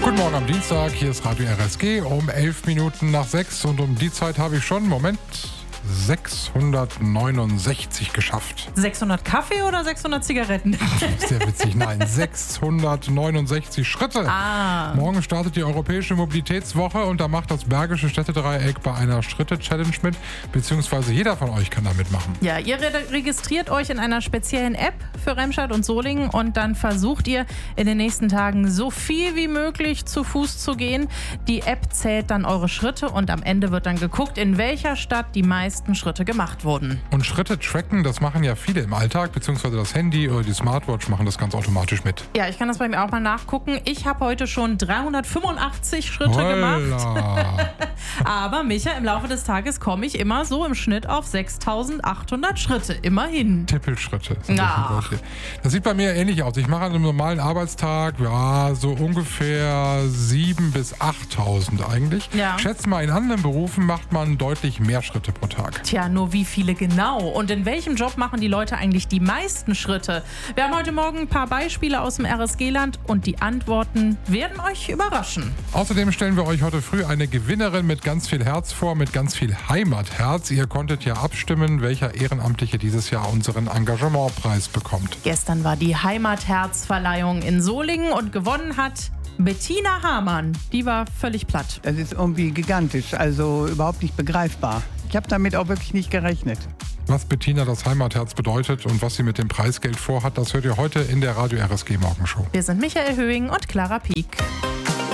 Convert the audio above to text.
Guten Morgen am Dienstag, hier ist Radio RSG um 11 Minuten nach 6 und um die Zeit habe ich schon, 669 geschafft. 600 Kaffee oder 600 Zigaretten? Sehr witzig, nein, 669 Schritte. Morgen startet die Europäische Mobilitätswoche und da macht das Bergische Städtedreieck bei einer Schritte-Challenge mit, beziehungsweise jeder von euch kann da mitmachen. Ja, ihr registriert euch in einer speziellen App für Remscheid und Solingen und dann versucht ihr in den nächsten Tagen so viel wie möglich zu Fuß zu gehen. Die App zählt dann eure Schritte und am Ende wird dann geguckt, in welcher Stadt die meisten Schritte gemacht wurden. Und Schritte tracken, das machen ja viele im Alltag, beziehungsweise das Handy oder die Smartwatch machen das ganz automatisch mit. Ja, ich kann das bei mir auch mal nachgucken. Ich habe heute schon 385 Schritte gemacht. Aber Micha, im Laufe des Tages komme ich immer so im Schnitt auf 6.800 Schritte. Immerhin. Tippelschritte. Ach. Das sieht bei mir ähnlich aus. Ich mache an einem normalen Arbeitstag so ungefähr 7.000 bis 8.000 eigentlich. Ja. Schätze mal, in anderen Berufen macht man deutlich mehr Schritte pro Tag. Tja, nur wie viele genau? Und in welchem Job machen die Leute eigentlich die meisten Schritte? Wir haben heute Morgen ein paar Beispiele aus dem RSG-Land und die Antworten werden euch überraschen. Außerdem stellen wir euch heute früh eine Gewinnerin mit ganz viel Herz vor, mit ganz viel Heimatherz. Ihr konntet ja abstimmen, welcher Ehrenamtliche dieses Jahr unseren Engagementpreis bekommt. Gestern war die Heimatherzverleihung in Solingen und gewonnen hat Bettina Hamann. Die war völlig platt. Das ist irgendwie gigantisch, also überhaupt nicht begreifbar. Ich habe damit auch wirklich nicht gerechnet. Was Bettina das Heimatherz bedeutet und was sie mit dem Preisgeld vorhat, das hört ihr heute in der Radio RSG Morgenshow. Wir sind Michael Höhing und Clara Pieck.